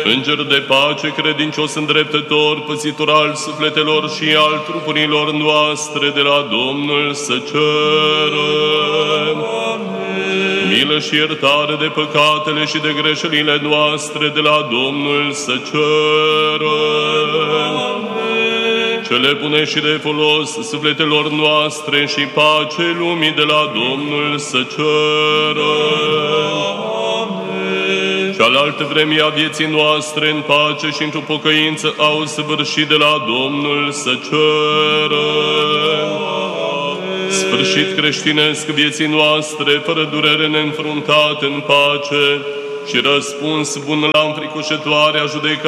Înger de pace, credincios îndreptător, păzitor al sufletelor și al trupurilor noastre, de la Domnul să cerem. Milă și iertare de păcatele și de greșelile noastre, de la Domnul să cerem. Cele bune și de folos sufletelor noastre și pace lumii, de la Domnul să cerem. Cealaltă vreme a vieții noastre în pace și într-o pocăință au săvârșit, de la Domnul să cerem. Sfârșit creștinesc vieții noastre, fără durere neînfruntat, în pace și răspuns bun la înfricoșătoarea judecată